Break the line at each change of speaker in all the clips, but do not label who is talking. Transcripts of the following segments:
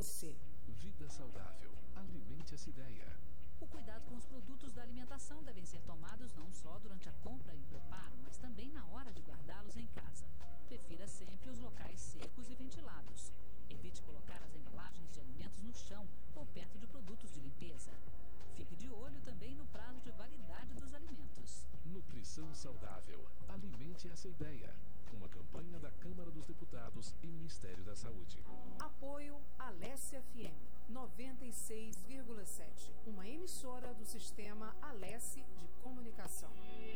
você.
Vida saudável. Alimente essa ideia.
O cuidado com os produtos da alimentação devem ser tomados não só durante a compra e o preparo, mas também na hora de guardá-los em casa. Prefira sempre os locais secos e ventilados. Evite colocar as embalagens de alimentos no chão ou perto de produtos de limpeza. Fique de olho também no prazo de validade dos alimentos.
Nutrição saudável. Alimente essa ideia. Uma campanha da Câmara dos Deputados e Ministério da Saúde.
Apoio Alesse FM 96,7. Uma emissora do sistema Alesse de Comunicação.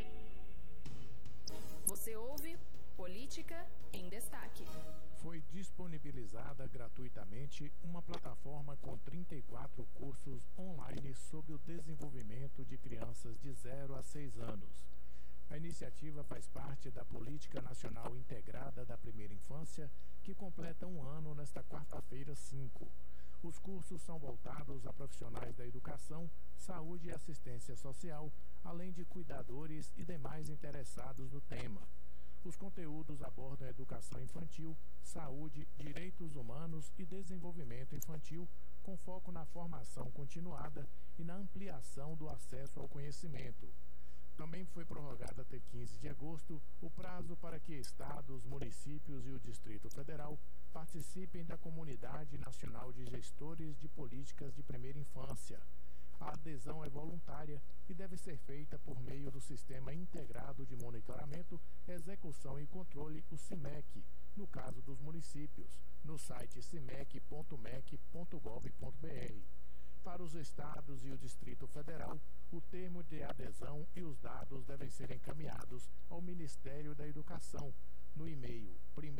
Você ouve Política em Destaque.
Foi disponibilizada gratuitamente uma plataforma com 34 cursos online sobre o desenvolvimento de crianças de 0 a 6 anos. A iniciativa faz parte da Política Nacional Integrada da Primeira Infância, que completa um ano nesta quarta-feira 5. Os cursos são voltados a profissionais da educação, saúde e assistência social, além de cuidadores e demais interessados no tema. Os conteúdos abordam educação infantil, saúde, direitos humanos e desenvolvimento infantil, com foco na formação continuada e na ampliação do acesso ao conhecimento. Também foi prorrogado até 15 de agosto o prazo para que estados, municípios e o Distrito Federal participem da Comunidade Nacional de Gestores de Políticas de Primeira Infância. A adesão é voluntária e deve ser feita por meio do Sistema Integrado de Monitoramento, Execução e Controle, o CIMEC, no caso dos municípios, no site cimec.mec.gov.br. Para os estados e o Distrito Federal, o termo de adesão e os dados devem ser encaminhados ao Ministério da Educação, no e-mail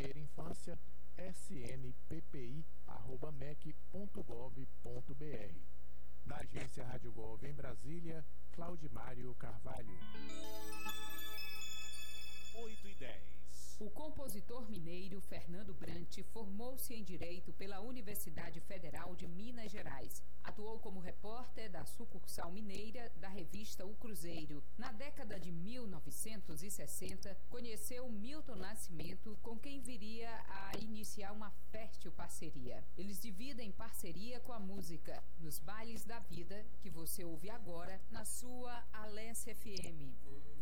primeirainfancia.snppi@mec.gov.br. Da agência Rádio Gov em Brasília, Claudimário Carvalho.
8h10.
O compositor mineiro Fernando Brant formou-se em Direito pela Universidade Federal de Minas Gerais. Atuou como repórter da sucursal mineira da revista O Cruzeiro. Na década de 1960, conheceu Milton Nascimento, com quem viria a iniciar uma fértil parceria. Eles dividem parceria com a música nos Bailes da Vida, que você ouve agora na sua Alesse FM.